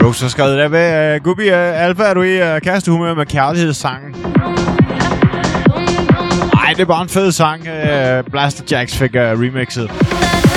Rose har skrevet der med, Gubi Alfa, er du i kærestehumør med kærlighedssangen? Nej, det er bare en fed sang. Blaster Jacks fik remixet.